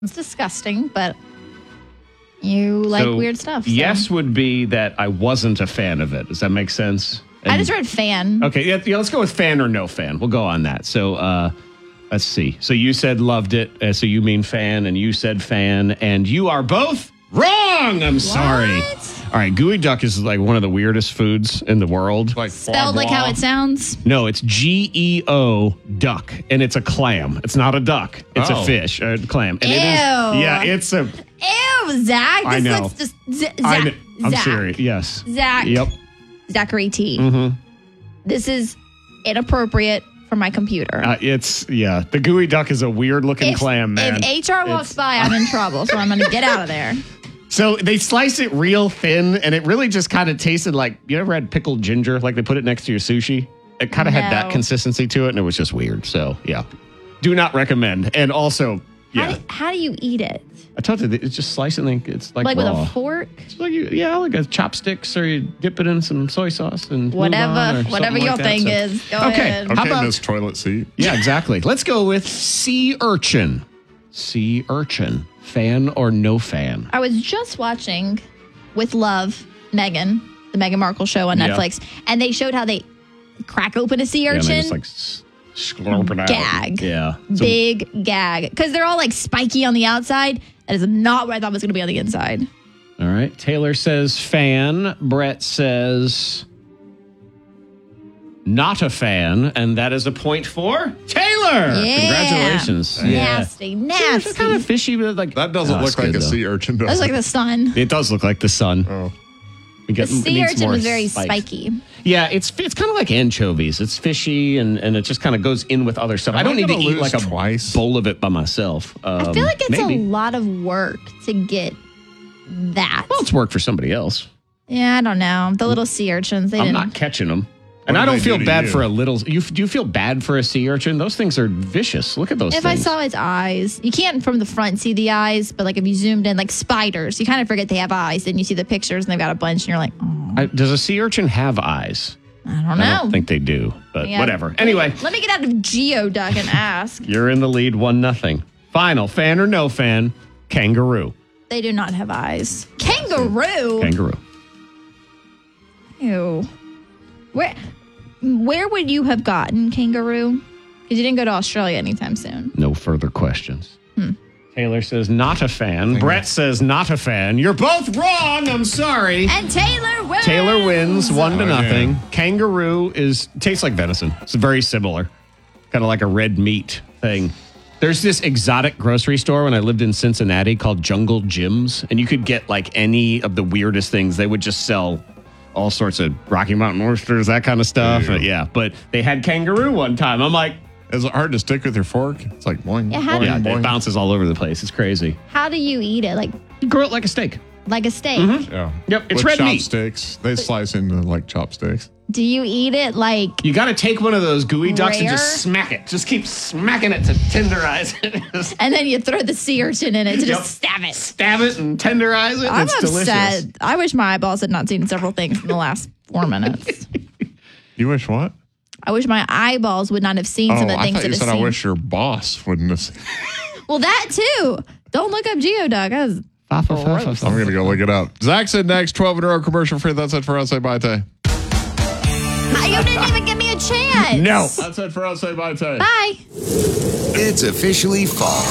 It's disgusting, but you like weird stuff. So. Yes would be that I wasn't a fan of it. Does that make sense? I just read fan. Okay, yeah, let's go with fan or no fan. We'll go on that. So let's see. So you said loved it. So you mean fan, and you said fan, and you are both wrong. I'm sorry. All right, gooey duck is like one of the weirdest foods in the world. Like Spelled like how it sounds? No, it's GEO duck, and it's a clam. It's not a duck. It's a fish, a clam. And Ew. It's a... Ew, Zach. I This know. looks just... Zach. I'm Zach. serious. Yes. Zach. Yep. Zachary T. Mm-hmm. This is inappropriate for my computer. The gooey duck is a weird-looking clam, man. If HR walks by, I'm in trouble, so I'm going to get out of there. So they slice it real thin, and it really just kind of tasted like, you ever had pickled ginger? Like they put it next to your sushi? It kind of had that consistency to it, and it was just weird. So, yeah. Do not recommend. And also, yeah. How do you eat it? I told you, it's just slicing it. It's like Like raw. with a fork? It's like like a chopsticks, or you dip it in some soy sauce and Whatever your thing So- is. Go ahead. How about Miss Toilet Seat? Yeah, exactly. Let's go with sea urchin. Sea urchin. Fan or no fan? I was just watching With Love, Meghan, the Meghan Markle show on Netflix, and they showed how they crack open a sea Yeah, and urchin. they just like slurp it out. Gag. Yeah. So- Big gag. Because they're all like spiky on the outside. That is not what I thought was going to be on the inside. All right. Taylor says fan. Brett says not a fan. And that is a point for Taylor. Yeah. Congratulations. Nasty. It's kind of fishy, but like That doesn't look like a sea urchin, does That's it? like the sun. It does look like the sun. Oh. The sea urchin was very spiky. Yeah, it's kind of like anchovies. It's fishy, and it just kind of goes in with other stuff. I don't need to eat like a bowl of it by myself. I feel like it's maybe. a lot of work to get that. Well, it's work for somebody else. Yeah, I don't know. The little sea urchins. I'm not catching them. And I don't feel bad for a little... Do you feel bad for a sea urchin? Those things are vicious. Look at those If things. I saw its eyes, you can't from the front see the eyes, but like if you zoomed in, like spiders, you kind of forget they have eyes. Then you see the pictures and they've got a bunch and you're like, oh, Does a sea urchin have eyes? I don't know. I don't think they do, but Yeah. whatever. Anyway. Let me get out of Geoduck and ask. You're in the lead, 1-0. Final, fan or no fan, kangaroo. They do not have eyes. Kangaroo? Kangaroo. Ew. Where would you have gotten kangaroo? Because you didn't go to Australia anytime soon. No further questions. Taylor says not a fan. Brett says not a fan. You're both wrong. I'm sorry. And Taylor wins. Taylor wins 1-0. Kangaroo tastes like venison. It's very similar. Kind of like a red meat thing. There's this exotic grocery store when I lived in Cincinnati called Jungle Jim's, and you could get like any of the weirdest things. They would just sell all sorts of Rocky Mountain oysters, that kind of stuff. But they had kangaroo one time. I'm like, is it hard to stick with your fork? It's like boing, Yeah, boing, boing. it bounces all over the place. It's crazy. How do you eat it? Like You grill it like a steak. Like a steak? Yeah. Yep, it's With red meat. chopsticks. They slice into like chopsticks. Do you eat it like You got to take one of those gooey ducks and Rare? just smack it. Just keep smacking it to tenderize it. and then you throw the sea urchin in it to just stab it? Stab it and tenderize it. I'm it's upset. delicious. I wish my eyeballs had not seen several things in the last 4 minutes. You wish what? I wish my eyeballs would not have seen some of the I things thought that you have said seen. I wish your boss wouldn't have seen. Well, that too. Don't look up Geoduck. I'm going to go look it up. Zach said next, 12 in a row commercial free. That's it for Outside By Tay. You didn't even give me a chance. No. That's it for Outside By Tay. Bye. It's officially fall.